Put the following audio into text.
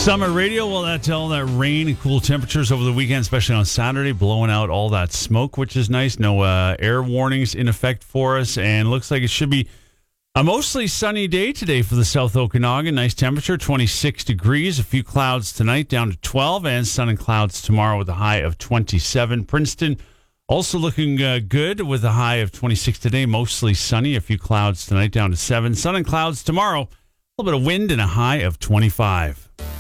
Summer Radio, well, that's all that rain and cool temperatures over the weekend, especially on Saturday, blowing out all that smoke, which is nice. No air warnings in effect for us, and looks like it should be a mostly sunny day today for the South Okanagan. Nice temperature, 26 degrees. A few clouds tonight, down to 12, and sun and clouds tomorrow with a high of 27. Princeton also looking good with a high of 26 today, mostly sunny. A few clouds tonight, down to 7. Sun and clouds tomorrow, a little bit of wind and a high of 25.